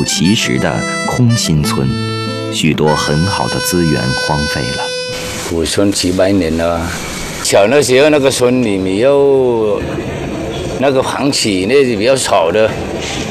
不其实的空心村，许多很好的资源荒废了。 古村几百年了，小的时候那个村里面有那个房企，那是比较少的，